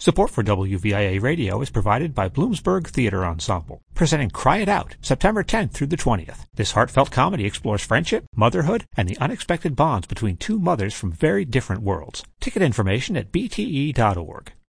Support for WVIA Radio is provided by Bloomsburg Theater Ensemble, presenting Cry It Out, September 10th through the 20th. This heartfelt comedy explores friendship, motherhood, and the unexpected bonds between two mothers from very different worlds. Ticket information at bte.org.